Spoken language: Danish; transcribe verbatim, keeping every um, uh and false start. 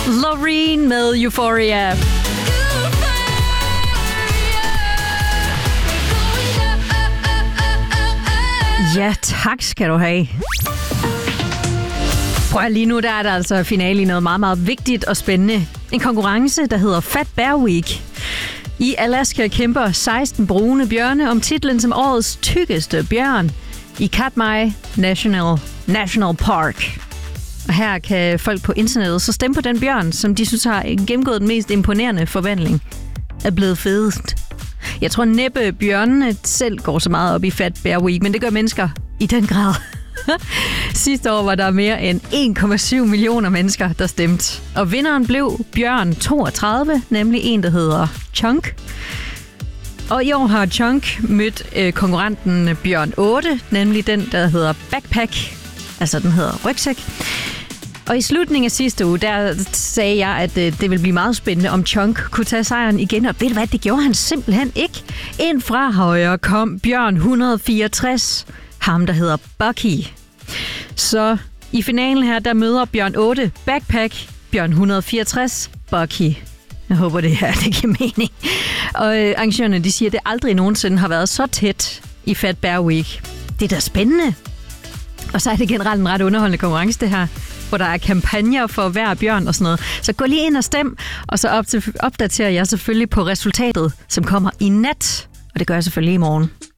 Loreen med Euphoria. Ja, tak skal du have. Prøv lige nu, der er der altså finale i noget meget, meget vigtigt og spændende. En konkurrence, der hedder Fat Bear Week. I Alaska kæmper seksten brune bjørne om titlen som årets tykkeste bjørn i Katmai National, National Park. Og her kan folk på internettet så stemme på den bjørn, som de synes har gennemgået den mest imponerende forvandling, er blevet fedest. Jeg tror næppe bjørnene selv går så meget op i Fat Bear Week, men det gør mennesker i den grad. Sidste år var der mere end en komma syv millioner mennesker, der stemte. Og vinderen blev bjørn toogtredive, nemlig en, der hedder Chunk. Og i år har Chunk mødt øh, konkurrenten bjørn otte, nemlig den, der hedder Backpack. Altså, den hedder rygsæk. Og i slutningen af sidste uge, der sagde jeg, at øh, det ville blive meget spændende, om Chunk kunne tage sejren igen. Og ved du hvad, det gjorde han simpelthen ikke. Ind fra højre kom bjørn et hundrede og fireogtres. Ham, der hedder Bucky. Så i finalen her, der møder bjørn otte Backpack, bjørn et hundrede og fireogtres Bucky. Jeg håber, det her det giver mening. Og øh, arrangørerne, de siger, at det aldrig nogensinde har været så tæt i Fat Bear Week. Det er da spændende. Og så er det generelt en ret underholdende konkurrence, det her, hvor der er kampagner for hver bjørn og sådan noget. Så gå lige ind og stem, og så op til, opdaterer jeg selvfølgelig på resultatet, som kommer i nat. Og det gør jeg selvfølgelig i morgen.